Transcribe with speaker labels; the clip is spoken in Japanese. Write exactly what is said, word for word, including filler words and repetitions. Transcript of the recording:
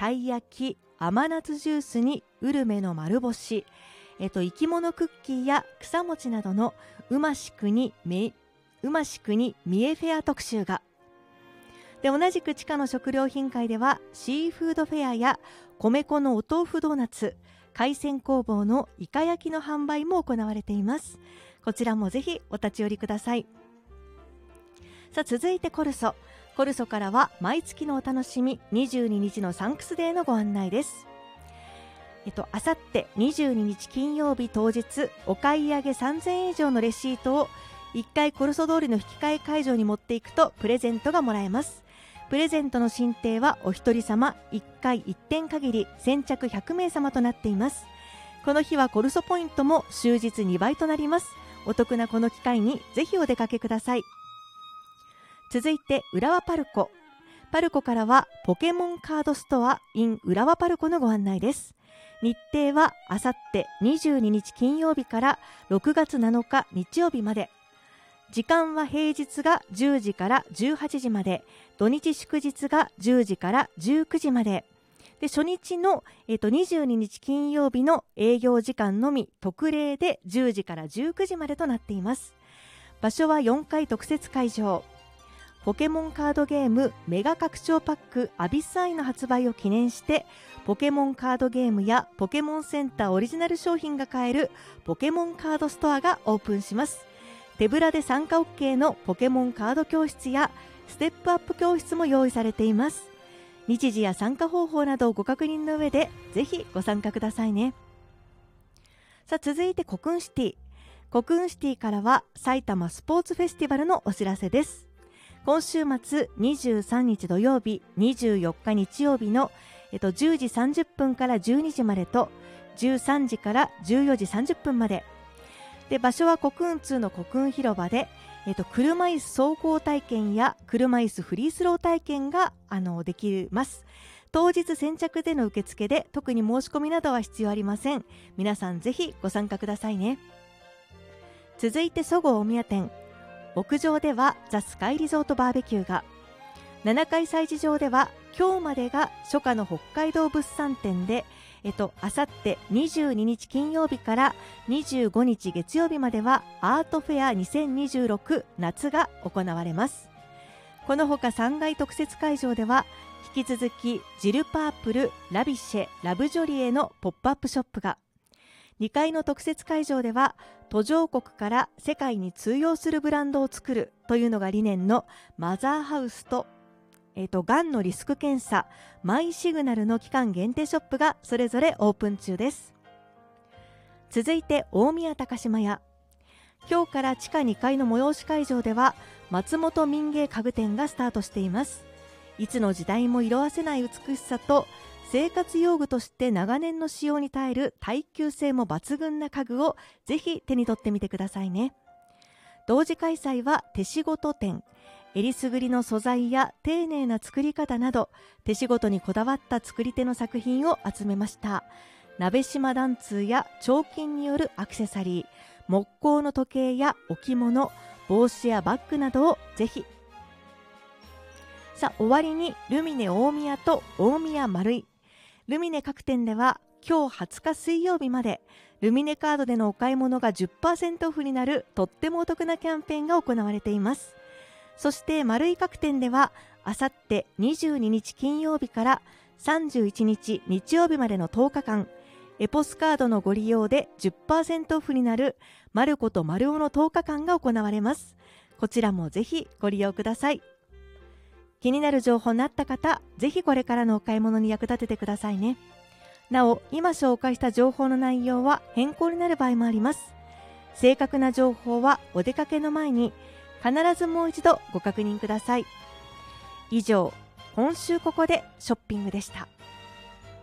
Speaker 1: たい焼き、甘夏ジュースにウルメの丸干し、えっと、生き物クッキーや草餅などのうましくにめうましくに三重フェア特集が。で、同じく地下の食料品会ではシーフードフェアや米粉のお豆腐ドーナツ、海鮮工房のイカ焼きの販売も行われています。こちらもぜひお立ち寄りください。さあ、続いてコルソ。コルソからは毎月のお楽しみにじゅうににちのサンクスデーのご案内です。えっと、あさってにじゅうににち金曜日当日、お買い上げさんぜんえん以上のレシートをいっかいコルソ通りの引き換え会場に持っていくとプレゼントがもらえます。プレゼントの進呈はお一人様いっかいいってん限り、先着ひゃくめい様となっています。この日はコルソポイントも終日にばいとなります。お得なこの機会にぜひお出かけください。続いて浦和パルコ。パルコからはポケモンカードストア in 浦和パルコのご案内です。日程はあさってにじゅうににち金曜日からろくがつなのか日曜日まで。時間は平日がじゅうじからじゅうはちじまで、土日祝日がじゅうじからじゅうくじまで。で、初日の、えっと、にじゅうににち金曜日の営業時間のみ特例でじゅうじからじゅうくじまでとなっています。場所はよんかい特設会場。ポケモンカードゲームメガ拡張パックアビスアイの発売を記念して、ポケモンカードゲームやポケモンセンターオリジナル商品が買えるポケモンカードストアがオープンします。手ぶらで参加 オーケー のポケモンカード教室やステップアップ教室も用意されています。日時や参加方法などをご確認の上でぜひご参加くださいね。さあ、続いてコクンシティ。コクンシティからは埼玉スポーツフェスティバルのお知らせです。今週末にじゅうさんにち土曜日、にじゅうよっか日曜日の、えっと、じゅうじさんじゅっぷんからじゅうにじまでとじゅうさんじからじゅうよじさんじゅっぷんまで。で、場所はコクンツーのコクン広場で、えっと、車椅子走行体験や車椅子フリースロー体験があのできます。当日先着での受付で特に申し込みなどは必要ありません。皆さんぜひご参加くださいね。続いてそごう大宮店。屋上ではザ・スカイリゾートバーベキューが、ななかい催事場では今日までが初夏の北海道物産展で、えっと、あさってにじゅうににち金曜日からにじゅうごにち月曜日まではアートフェアにせんにじゅうろく夏が行われます。このほかさんがい特設会場では引き続きジルパープル、ラビッシェ、ラブジョリエのポップアップショップが、にかいの特設会場では途上国から世界に通用するブランドを作るというのが理念のマザーハウスと、えーと、がんのリスク検査マイシグナルの期間限定ショップがそれぞれオープン中です。続いて大宮高島屋。今日から地下にかいの催し会場では松本民芸家具店がスタートしています。いつの時代も色あせない美しさと生活用具として長年の使用に耐える耐久性も抜群な家具をぜひ手に取ってみてくださいね。同時開催は手仕事展。えりすぐりの素材や丁寧な作り方など手仕事にこだわった作り手の作品を集めました。鍋島緞通や彫金によるアクセサリー、木工の時計や置物、帽子やバッグなどをぜひ。さあ、終わりにルミネ大宮と大宮丸井。ルミネ各店では今日はつか水曜日までルミネカードでのお買い物が じゅっパーセント オフになるとってもお得なキャンペーンが行われています。そして丸井各店ではあさってにじゅうににち金曜日からさんじゅういちにち日曜日までのとおかかん、エポスカードのご利用で じゅっパーセント オフになるマルコとマルオのとおかかんが行われます。こちらもぜひご利用ください。気になる情報になった方、ぜひこれからのお買い物に役立ててくださいね。なお、今紹介した情報の内容は変更になる場合もあります。正確な情報はお出かけの前に必ずもう一度ご確認ください。以上、今週ここでショッピングでした。